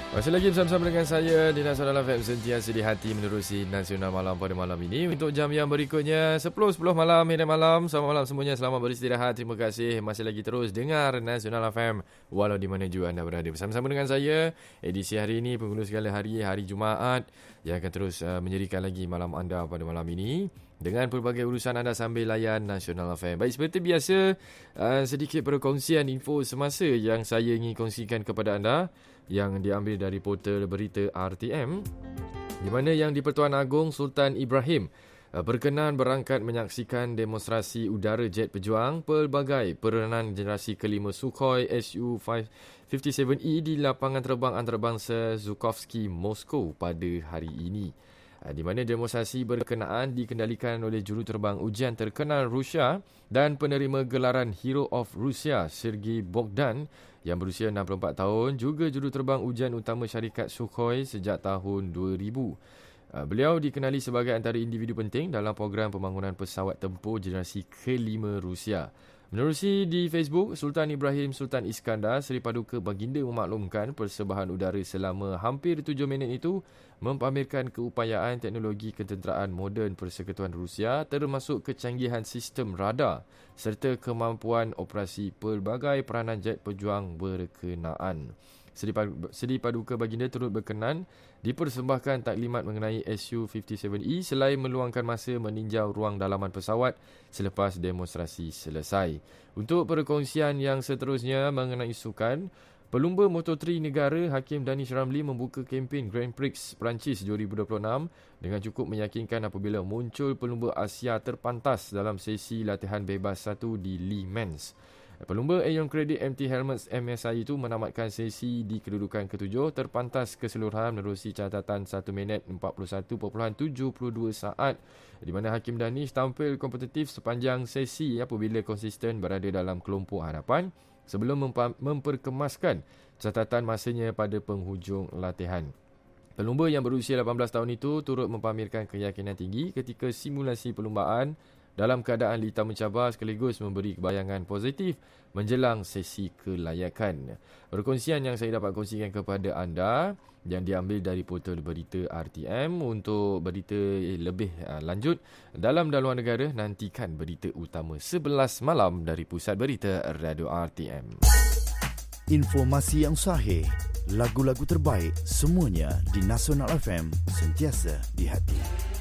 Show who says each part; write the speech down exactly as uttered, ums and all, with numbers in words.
Speaker 1: Masih lagi bersama-sama dengan saya di Nasional F M, sentiasa di hati menerusi Nasional Malam pada malam ini. Untuk jam yang berikutnya sepuluh sepuluh malam hingga malam. Selamat malam semuanya, selamat beristirahat. Terima kasih masih lagi terus dengar Nasional F M walau di mana juga anda berada. Bersama-sama dengan saya, edisi hari ini penghulu segala hari, hari Jumaat, yang akan terus uh, menyerikan lagi malam anda pada malam ini dengan pelbagai urusan anda sambil layan Nasional F M. Baik, seperti biasa, uh, sedikit perkongsian info semasa yang saya ingin kongsikan kepada anda yang diambil dari portal berita R T M, di mana Yang di-Pertuan Agong Sultan Ibrahim uh, berkenan berangkat menyaksikan demonstrasi udara jet pejuang pelbagai peranan generasi kelima Sukhoi S U lima puluh tujuh E di lapangan terbang antarabangsa Zhukovsky, Moskow pada hari ini. Di mana demonstrasi berkenaan dikendalikan oleh juruterbang ujian terkenal Rusia dan penerima gelaran Hero of Russia Sergei Bogdan yang berusia enam puluh empat tahun, juga juruterbang ujian utama syarikat Sukhoi sejak tahun dua ribu. Beliau dikenali sebagai antara individu penting dalam program pembangunan pesawat tempur generasi kelima Rusia. Menerusi di Facebook, Sultan Ibrahim Sultan Iskandar Seri Paduka Baginda memaklumkan persembahan udara selama hampir tujuh minit itu mempamerkan keupayaan teknologi ketenteraan moden Persekutuan Rusia, termasuk kecanggihan sistem radar serta kemampuan operasi pelbagai peranan jet pejuang berkenaan. Seri Paduka Baginda turut berkenan dipersembahkan taklimat mengenai S U lima puluh tujuh E selain meluangkan masa meninjau ruang dalaman pesawat selepas demonstrasi selesai. Untuk perkongsian yang seterusnya mengenai sukan, pelumba Moto tiga negara Hakim Danish Ramli membuka kempen Grand Prix Perancis dua ribu dua puluh enam dengan cukup meyakinkan apabila muncul pelumba Asia terpantas dalam sesi latihan bebas satu di Le Mans. Pelumba Aeon Credit M T Helmets M S I itu menamatkan sesi di kedudukan ketujuh terpantas keseluruhan menerusi catatan satu minit empat puluh satu perpuluhan tujuh dua saat, di mana Hakim Danish tampil kompetitif sepanjang sesi apabila konsisten berada dalam kelompok hadapan sebelum memperkemaskan catatan masanya pada penghujung latihan. Pelumba yang berusia lapan belas tahun itu turut mempamerkan keyakinan tinggi ketika simulasi perlumbaan dalam keadaan lita mencabar sekaligus memberi kebayangan positif menjelang sesi kelayakan. Perkongsian yang saya dapat kongsikan kepada anda yang diambil dari portal berita R T M. Untuk berita lebih lanjut dalam dan luar negara, nantikan berita utama sebelas malam dari Pusat Berita Radio R T M.
Speaker 2: Informasi yang sahih, lagu-lagu terbaik, semuanya di Nasional F M, sentiasa di hati.